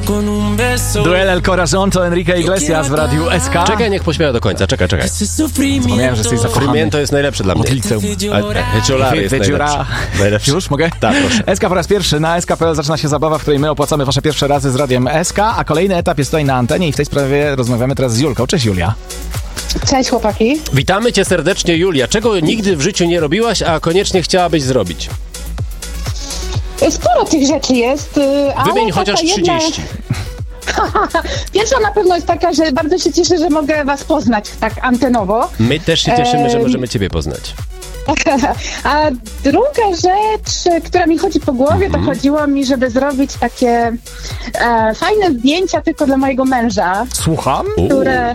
Duel El Corazon to Enrique Iglesias w Radiu SK. Czekaj, niech pośpiewa do końca, czekaj. Wspomniałem, że jesteś zakochany. Frimiento jest najlepszy dla mnie. Od liceum. Heciolar jest najlepszy. Już mogę? Tak, proszę. SK po raz pierwszy na SK.pl zaczyna się zabawa, w której my opłacamy wasze pierwsze razy z Radiem SK, a kolejny etap jest tutaj na antenie i w tej sprawie rozmawiamy teraz z Julką. Cześć, Julia. Cześć, chłopaki. Witamy cię serdecznie, Julia. Czego nigdy w życiu nie robiłaś, a koniecznie chciałabyś zrobić? Sporo tych rzeczy jest, ale Wymień chociaż 30. Pierwsza na pewno jest taka, że bardzo się cieszę, że mogę was poznać tak antenowo. My też się cieszymy, że możemy ciebie poznać. A druga rzecz, która mi chodzi po głowie, to chodziło mi, żeby zrobić takie fajne zdjęcia tylko dla mojego męża. Słucham? Które...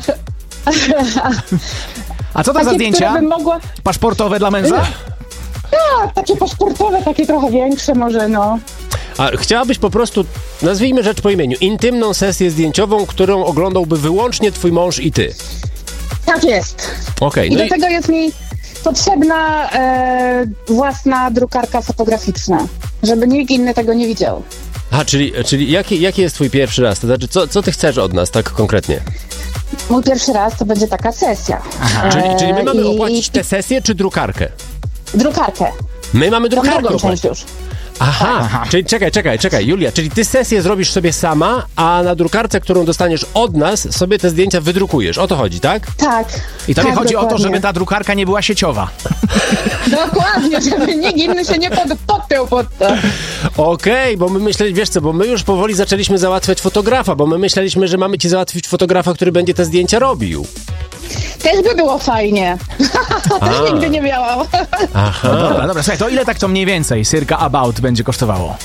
A co to za zdjęcia? Bym mogła... Paszportowe dla męża? Tak, takie paszportowe, takie trochę większe może, no. A chciałabyś po prostu, nazwijmy rzecz po imieniu, intymną sesję zdjęciową, którą oglądałby wyłącznie twój mąż i ty. Tak jest. Okej. I do tego jest mi potrzebna własna drukarka fotograficzna, żeby nikt inny tego nie widział. A, czyli jaki jest twój pierwszy raz? To znaczy, co ty chcesz od nas tak konkretnie? Mój pierwszy raz to będzie taka sesja. Czyli my mamy opłacić tę sesję, czy drukarkę? Drukarkę. My mamy drukarkę Drugą opłacić. część już. Aha, czyli czekaj, Julia, czyli ty sesję zrobisz sobie sama, a na drukarce, którą dostaniesz od nas, sobie te zdjęcia wydrukujesz. O to chodzi, tak? Tak. I tobie tak, chodzi dokładnie. o to, żeby ta drukarka nie była sieciowa. Dokładnie, żeby nikt inny się nie podpiął pod to. Okej, bo my myśleliśmy, wiesz co, bo my już powoli zaczęliśmy załatwiać fotografa, bo my myśleliśmy, że mamy ci załatwić fotografa, który będzie te zdjęcia robił. Też by było fajnie. Też nigdy nie miałam. Aha. No dobra, słuchaj, to ile tak to mniej więcej, circa about, będzie kosztowało?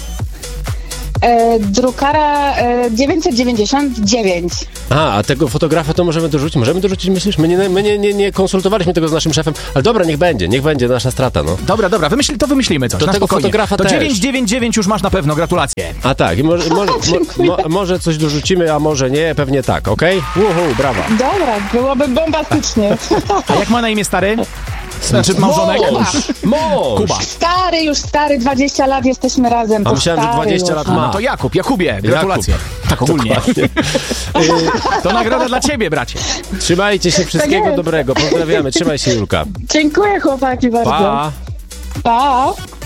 Drukara 999. A tego fotografa to możemy dorzucić? Możemy dorzucić, myślisz? My nie konsultowaliśmy tego z naszym szefem, ale dobra, niech będzie nasza strata, no. Dobra, wymyślimy coś. Do na tego spokojnie. fotografa to też. 999 już masz na pewno, gratulacje. A tak, i może coś dorzucimy, a może nie, pewnie tak, okej? Brawa. Dobra, byłoby bombastycznie. A jak ma na imię stary? Znaczy małżonek? Mąż! Kuba. Stary, 20 lat jesteśmy razem. A To myślałem, że stary 20 już. lat ma. No to Jakubie, gratulacje. Tak ogólnie. To nagroda dla ciebie, bracie. Trzymajcie się, wszystkiego jest. dobrego. Pozdrawiamy, trzymaj się, Julka. Dziękuję, chłopaki, bardzo. Pa! Pa.